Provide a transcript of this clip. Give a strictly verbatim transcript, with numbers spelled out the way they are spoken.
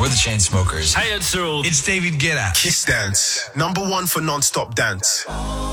We're the Chainsmokers. Hey, it's Cyril. It's David Guetta. Kiss Dance, number one for non-stop dance.